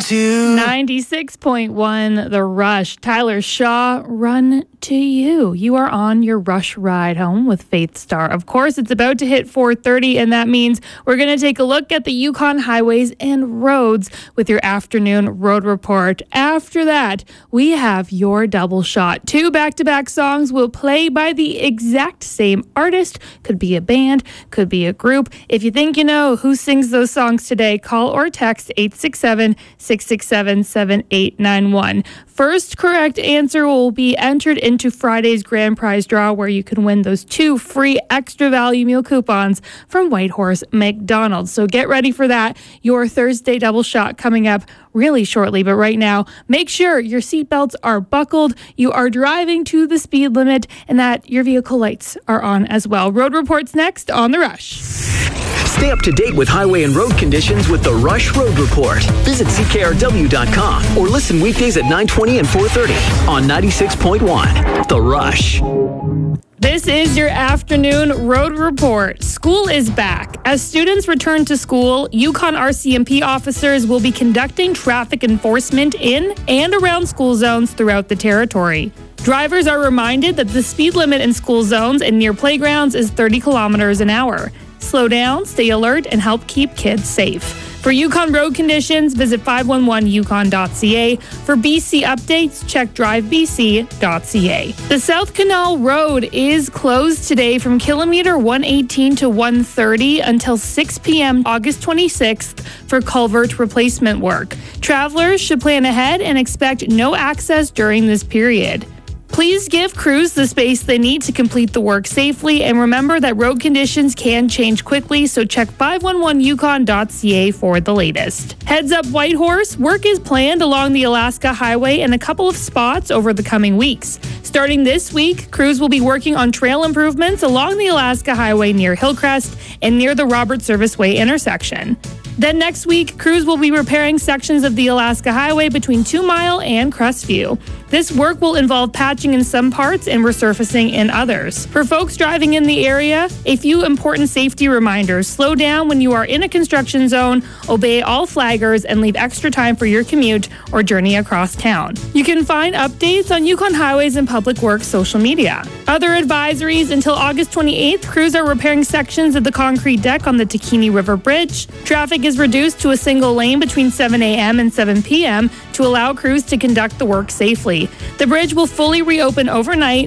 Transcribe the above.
to 96.1 The Rush. Tyler Shaw, Run to You. You are on your Rush ride home with Faith Star. Of course, it's about to hit 4:30, and that means we're going to take a look at the Yukon highways and roads with your afternoon road report. After that, we have your double shot. 2 back-to-back songs will play by the exact same artist. Could be a band, could be a group. If you think you know who sings those songs today, call or text 867-667-7891. First correct answer will be entered into Friday's grand prize draw, where you can win those 2 free extra value meal coupons from Whitehorse McDonald's. So get ready for that. Your Thursday double shot coming up really shortly. But right now, make sure your seatbelts are buckled, you are driving to the speed limit, and that your vehicle lights are on as well. Road reports next on The Rush. Stay up to date with highway and road conditions with the Rush Road Report. Visit CKRW.com or listen weekdays at 9:20 and 4:30 on 96.1 The Rush. This is your afternoon road report. School is back. As students return to school, Yukon RCMP officers will be conducting traffic enforcement in and around school zones throughout the territory. Drivers are reminded that the speed limit in school zones and near playgrounds is 30 kilometers an hour. Slow down, stay alert, and help keep kids safe. For Yukon road conditions, visit 511yukon.ca. For BC updates, check drivebc.ca. The South Canal Road is closed today from kilometer 118 to 130 until 6 p.m. August 26th for culvert replacement work. Travelers should plan ahead and expect no access during this period. Please give crews the space they need to complete the work safely, and remember that road conditions can change quickly, so check 511yukon.ca for the latest. Heads up Whitehorse, work is planned along the Alaska Highway in a couple of spots over the coming weeks. Starting this week, crews will be working on trail improvements along the Alaska Highway near Hillcrest and near the Robert Service Way intersection. Then next week, crews will be repairing sections of the Alaska Highway between 2 Mile and Crestview. This work will involve patching in some parts and resurfacing in others. For folks driving in the area, a few important safety reminders. Slow down when you are in a construction zone, obey all flaggers, and leave extra time for your commute or journey across town. You can find updates on Yukon Highways and Public Works social media. Other advisories: until August 28th, crews are repairing sections of the concrete deck on the Takini River Bridge. Traffic is reduced to a single lane between 7 a.m. and 7 p.m. to allow crews to conduct the work safely. The bridge will fully reopen overnight